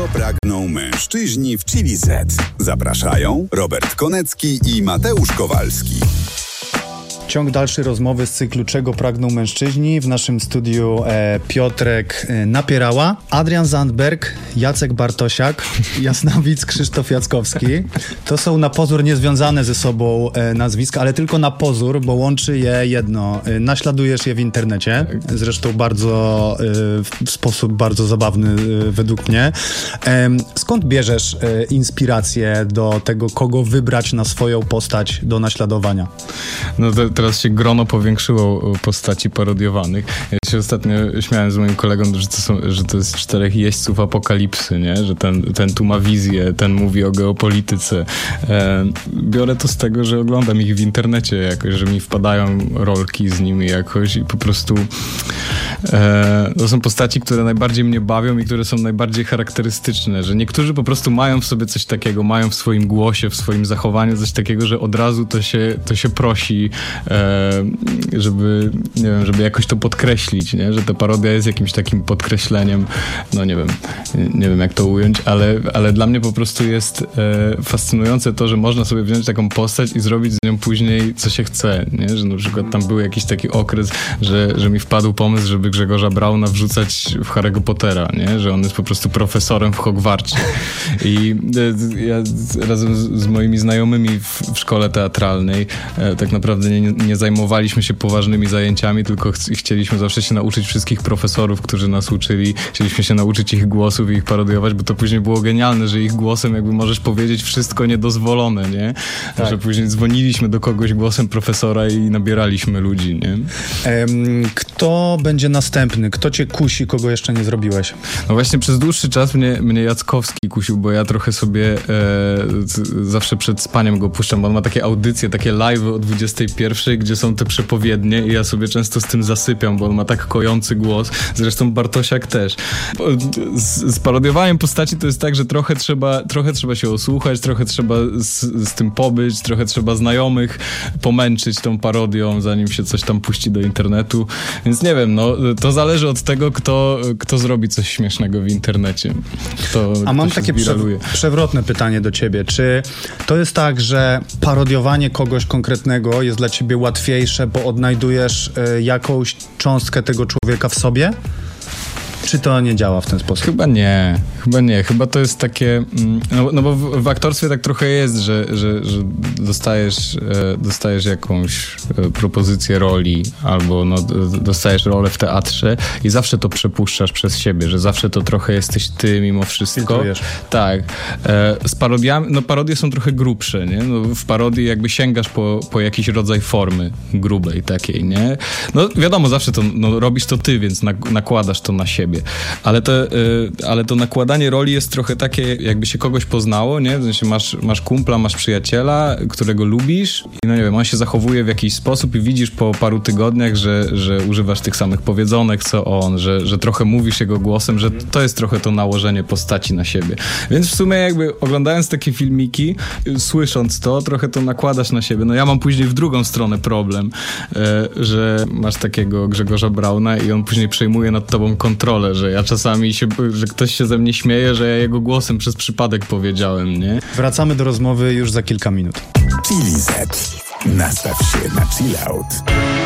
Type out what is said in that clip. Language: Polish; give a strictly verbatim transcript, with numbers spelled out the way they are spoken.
czego pragną mężczyźni w Chili Z. Zapraszają Robert Konecki i Mateusz Kowalski. Ciąg dalszy rozmowy z cyklu Czego pragną mężczyźni. W naszym studiu e, Piotrek e, Napierała, Adrian Zandberg, Jacek Bartosiak, Jasnowic Krzysztof Jackowski. To są na pozór niezwiązane ze sobą e, nazwiska, ale tylko na pozór, bo łączy je jedno. E, naśladujesz je w internecie, zresztą bardzo e, w sposób bardzo zabawny e, według mnie. E, skąd bierzesz e, inspirację do tego, kogo wybrać na swoją postać do naśladowania? No to teraz się grono powiększyło postaci parodiowanych. Ja się ostatnio śmiałem z moim kolegą, że to, są, że to jest czterech jeźdźców apokalipsy, nie? Że ten, ten tu ma wizję, ten mówi o geopolityce. E, biorę to z tego, że oglądam ich w internecie jakoś, że mi wpadają rolki z nimi jakoś i po prostu e, to są postaci, które najbardziej mnie bawią i które są najbardziej charakterystyczne, że niektórzy po prostu mają w sobie coś takiego, mają w swoim głosie, w swoim zachowaniu coś takiego, że od razu to się, to się prosi, żeby, nie wiem, żeby jakoś to podkreślić, nie? Że ta parodia jest jakimś takim podkreśleniem, no nie wiem, nie wiem jak to ująć, ale, ale dla mnie po prostu jest e, fascynujące to, że można sobie wziąć taką postać i zrobić z nią później co się chce, nie? Że na przykład tam był jakiś taki okres, że, że mi wpadł pomysł, żeby Grzegorza Brauna wrzucać w Harry'ego Pottera, nie? Że on jest po prostu profesorem w Hogwarcie i e, ja razem z, z moimi znajomymi w, w szkole teatralnej e, tak naprawdę nie, nie zajmowaliśmy się poważnymi zajęciami, tylko ch- chcieliśmy zawsze się nauczyć wszystkich profesorów, którzy nas uczyli. Chcieliśmy się nauczyć ich głosów i ich parodiować, bo to później było genialne, że ich głosem jakby możesz powiedzieć wszystko niedozwolone, nie? Tak. Że później dzwoniliśmy do kogoś głosem profesora i nabieraliśmy ludzi, nie? Ehm, kto będzie następny? Kto cię kusi, kogo jeszcze nie zrobiłeś? No właśnie przez dłuższy czas mnie, mnie Jackowski kusił, bo ja trochę sobie e, z, zawsze przed spaniem go puszczam, bo on ma takie audycje, takie live'y o dwudziestej pierwszej, gdzie są te przepowiednie i ja sobie często z tym zasypiam, bo on ma tak kojący głos. Zresztą Bartosiak też. Z, z parodiowaniem postaci to jest tak, że trochę trzeba, trochę trzeba się osłuchać, trochę trzeba z, z tym pobyć, trochę trzeba znajomych pomęczyć tą parodią, zanim się coś tam puści do internetu. Więc nie wiem, no to zależy od tego, kto, kto zrobi coś śmiesznego w internecie. Kto, A mam kto takie prze, przewrotne pytanie do ciebie. Czy to jest tak, że parodiowanie kogoś konkretnego jest dla ciebie łatwiejsze, bo odnajdujesz y, jakąś cząstkę tego człowieka w sobie? Czy to nie działa w ten sposób? Chyba nie, chyba nie. Chyba to jest takie... No, no bo w, w aktorstwie tak trochę jest, że, że, że dostajesz, e, dostajesz jakąś e, propozycję roli albo no, d- dostajesz rolę w teatrze i zawsze to przepuszczasz przez siebie, że zawsze to trochę jesteś ty mimo wszystko. Filtrujesz. Tak. E, z parodiami... No parodie są trochę grubsze, nie? No, w parodii jakby sięgasz po, po jakiś rodzaj formy grubej takiej, nie? No wiadomo, zawsze to no, robisz to ty, więc nak- nakładasz to na siebie. Ale to, y, ale to nakładanie roli jest trochę takie, jakby się kogoś poznało, nie? W sensie masz, masz kumpla, masz przyjaciela, którego lubisz i no nie wiem, on się zachowuje w jakiś sposób i widzisz po paru tygodniach, że, że używasz tych samych powiedzonek co on, że, że trochę mówisz jego głosem, że to jest trochę to nałożenie postaci na siebie. Więc w sumie jakby oglądając takie filmiki, słysząc to, trochę to nakładasz na siebie. No ja mam później w drugą stronę problem, y, że masz takiego Grzegorza Brauna i on później przejmuje nad tobą kontrolę, że ja czasami się, że ktoś się ze mnie śmieje, że ja jego głosem przez przypadek powiedziałem, nie? Wracamy do rozmowy już za kilka minut. Chili Z. Nastaw się na chill out.